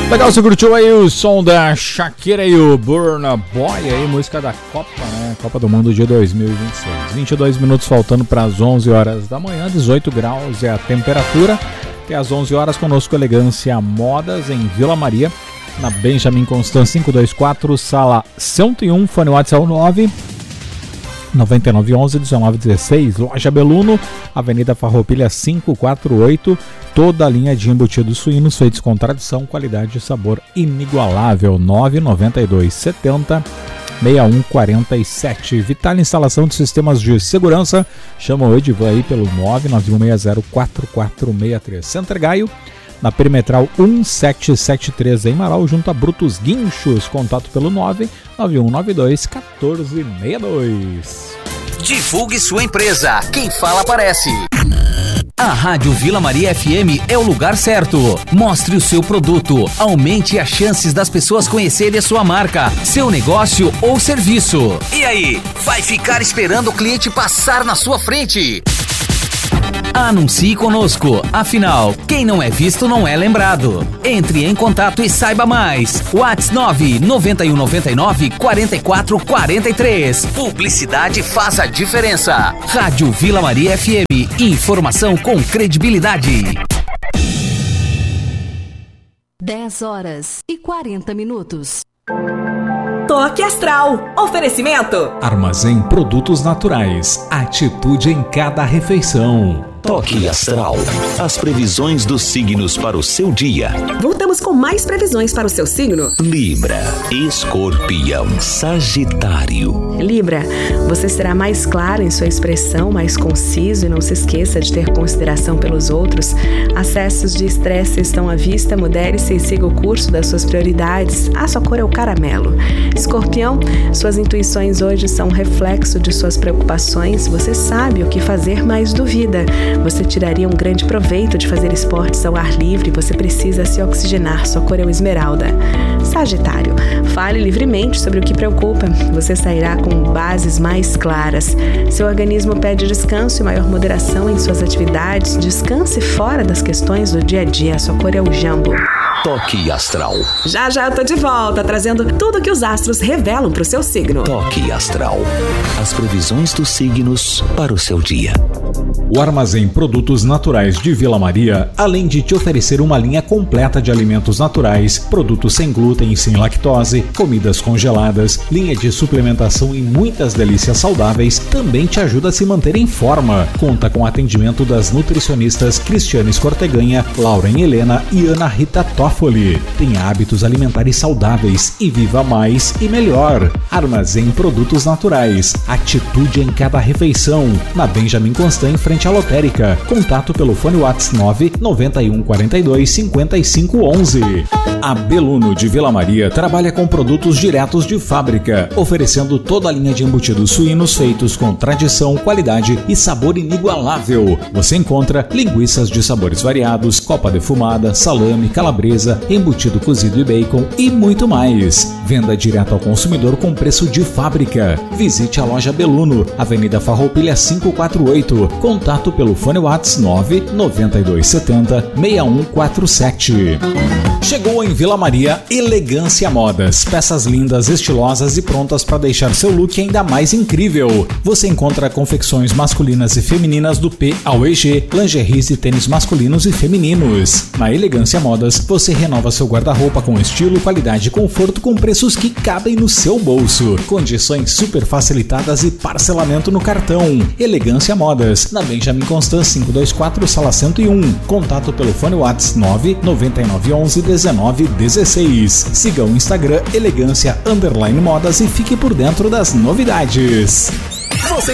Legal, você curtiu aí o som da Shakira e o Burna Boy, aí, música da Copa, né? Copa do Mundo de 2026. 22 minutos faltando para as 11 horas da manhã, 18 graus é a temperatura. Até às 11 horas conosco Elegância Modas em Vila Maria, na Benjamin Constant 524, sala 101, fone WhatsApp 9 9911 1916, loja Beluno, Avenida Farroupilha 548, toda a linha de embutidos suínos feitos com tradição, qualidade e sabor inigualável. 992 70 6147. Vital Instalação de Sistemas de Segurança, chama o Edivan aí pelo 991604463. Center Gaio, na Perimetral 1773 em Marau, junto a Brutus Guinchos. Contato pelo 99192 1462. Divulgue sua empresa. Quem fala aparece. A Rádio Vila Maria FM é o lugar certo. Mostre o seu produto, aumente as chances das pessoas conhecerem a sua marca, seu negócio ou serviço. E aí, vai ficar esperando o cliente passar na sua frente? Anuncie conosco, afinal, quem não é visto não é lembrado. Entre em contato e saiba mais. WhatsApp 99199-4443. Publicidade faz a diferença. Rádio Vila Maria FM, informação com credibilidade. 10h40. Toque Astral. Oferecimento. Armazém Produtos Naturais. Atitude em cada refeição. Toque Astral. As previsões dos signos para o seu dia. Voltamos com mais previsões para o seu signo. Libra, Escorpião, Sagitário. Libra, você será mais claro em sua expressão, mais conciso, e não se esqueça de ter consideração pelos outros. Acessos de estresse estão à vista, modere-se e siga o curso das suas prioridades. A sua cor é o caramelo. Escorpião, suas intuições hoje são reflexo de suas preocupações. Você sabe o que fazer, mas duvida. Você tiraria um grande proveito de fazer esportes ao ar livre. Você precisa se oxigenar. Sua cor é o esmeralda. Sagitário, fale livremente sobre o que preocupa. Você sairá com bases mais claras. Seu organismo pede descanso e maior moderação em suas atividades. Descanse fora das questões do dia a dia. Sua cor é o jambo. Toque Astral. Já eu tô de volta, trazendo tudo que os astros revelam pro seu signo. Toque Astral. As previsões dos signos para o seu dia. O Armazém Produtos Naturais de Vila Maria, além de te oferecer uma linha completa de alimentos naturais, produtos sem glúten e sem lactose, comidas congeladas, linha de suplementação e muitas delícias saudáveis, também te ajuda a se manter em forma. Conta com atendimento das nutricionistas Cristiane Escorteganha, Lauren Helena e Ana Rita Toffoli. Tenha hábitos alimentares saudáveis e viva mais e melhor. Armazém Produtos Naturais. Atitude em cada refeição. Na Benjamin Constant, em frente à lotérica. Contato pelo fone WhatsApp 991425511. A Beluno de Vila Maria trabalha com produtos diretos de fábrica, oferecendo toda a linha de embutidos suínos feitos com tradição, qualidade e sabor inigualável. Você encontra linguiças de sabores variados, copa defumada, salame, calabresa, embutido cozido e bacon e muito mais. Venda direto ao consumidor com preço de fábrica. Visite a loja Beluno, Avenida Farroupilha 548. Contato pelo fone WhatsApp 99270 6147. Chegou em Vila Maria Elegância Modas. Peças lindas, estilosas e prontas para deixar seu look ainda mais incrível. Você encontra confecções masculinas e femininas do P ao EG, lingeries e tênis masculinos e femininos. Na Elegância Modas, você renova seu guarda-roupa com estilo, qualidade e conforto com preços que cabem no seu bolso. Condições super facilitadas e parcelamento no cartão. Elegância Modas, na Benjamin Constant 524, sala 101. Contato pelo fone WhatsApp 99911 1916. Siga o Instagram Elegância_Modas e fique por dentro das novidades. Você